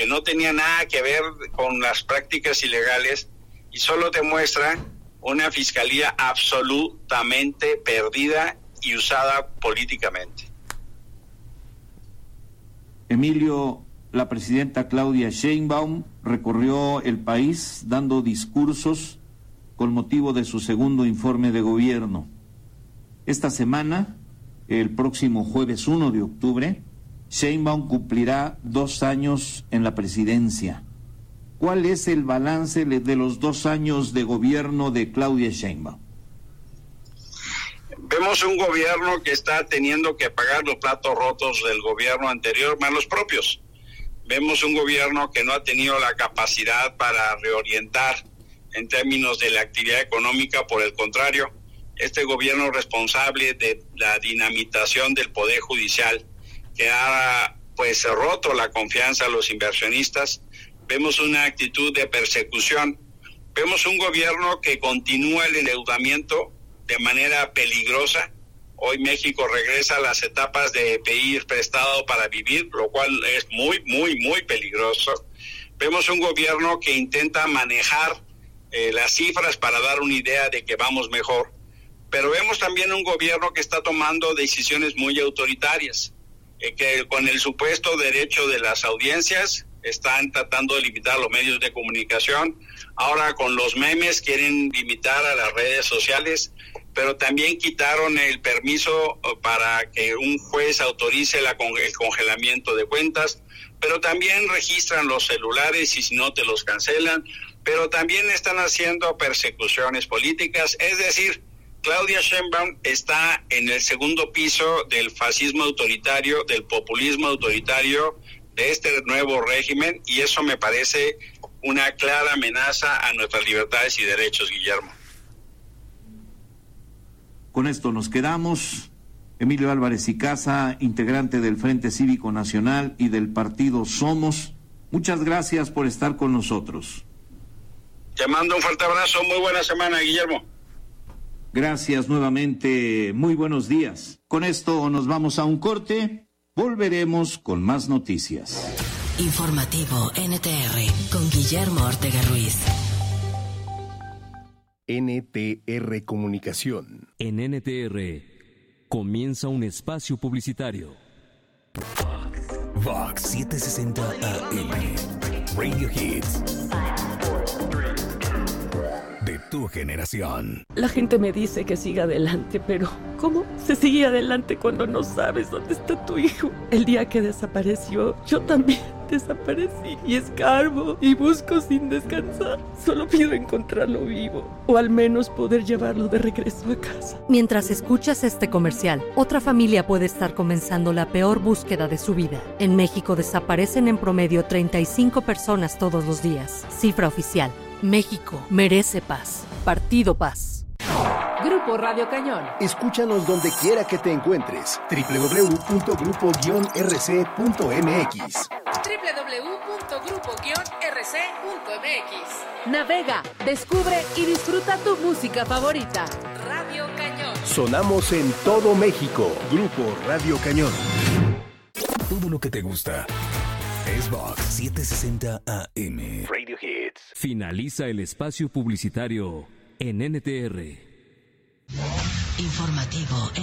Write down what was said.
que no tenía nada que ver con las prácticas ilegales, y solo demuestra una fiscalía absolutamente perdida y usada políticamente. Emilio, la presidenta Claudia Sheinbaum recorrió el país dando discursos con motivo de su segundo informe de gobierno. Esta semana, el próximo jueves 1 de octubre, Sheinbaum cumplirá 2 años en la presidencia. ¿Cuál es el balance de los 2 años de gobierno de Claudia Sheinbaum? Vemos un gobierno que está teniendo que pagar los platos rotos del gobierno anterior, más los propios. Vemos un gobierno que no ha tenido la capacidad para reorientar en términos de la actividad económica. Por el contrario, este gobierno responsable de la dinamitación del Poder Judicial, que ha roto la confianza a los inversionistas. Vemos una actitud de persecución. Vemos un gobierno que continúa el endeudamiento de manera peligrosa. Hoy México regresa a las etapas de pedir prestado para vivir, lo cual es muy, muy, muy peligroso. Vemos un gobierno que intenta manejar las cifras para dar una idea de que vamos mejor. Pero vemos también un gobierno que está tomando decisiones muy autoritarias, que con el supuesto derecho de las audiencias están tratando de limitar los medios de comunicación. Ahora con los memes quieren limitar a las redes sociales, pero también quitaron el permiso para que un juez autorice el congelamiento de cuentas, pero también registran los celulares y si no te los cancelan, pero también están haciendo persecuciones políticas. Es decir, Claudia Sheinbaum está en el segundo piso del fascismo autoritario, del populismo autoritario de este nuevo régimen, y eso me parece una clara amenaza a nuestras libertades y derechos, Guillermo. Con esto nos quedamos. Emilio Álvarez y Casa, integrante del Frente Cívico Nacional y del partido Somos, muchas gracias por estar con nosotros. Te mando un fuerte abrazo, muy buena semana, Guillermo. Gracias nuevamente, muy buenos días. Con esto nos vamos a un corte, volveremos con más noticias. Informativo NTR con Guillermo Ortega Ruiz. NTR Comunicación. En NTR comienza un espacio publicitario. Vox 760 AM. Radio Hits. De tu generación. La gente me dice que siga adelante, pero ¿cómo se sigue adelante cuando no sabes dónde está tu hijo? El día que desapareció, yo también desaparecí y escarbo y busco sin descansar. Solo pido encontrarlo vivo o al menos poder llevarlo de regreso a casa. Mientras escuchas este comercial, otra familia puede estar comenzando la peor búsqueda de su vida. En México desaparecen en promedio 35 personas todos los días. Cifra oficial. México merece paz. Partido Paz. Grupo Radio Cañón. Escúchanos donde quiera que te encuentres. www.grupo-rc.mx. www.grupo-rc.mx. Navega, descubre y disfruta tu música favorita. Radio Cañón. Sonamos en todo México. Grupo Radio Cañón. Todo lo que te gusta. Es Vox 760 AM. Radio Hits. Finaliza el espacio publicitario en NTR. Informativo